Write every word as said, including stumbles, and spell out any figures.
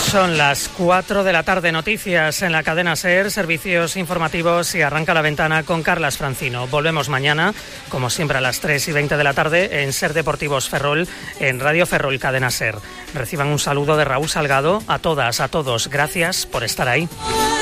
Son las cuatro de la tarde, noticias en la cadena SER, servicios informativos y arranca la ventana con Carlas Francino. Volvemos mañana, como siempre a las tres y veinte de la tarde, en SER Deportivos Ferrol, en Radio Ferrol Cadena SER. Reciban un saludo de Raúl Salgado. A todas, a todos, gracias por estar ahí.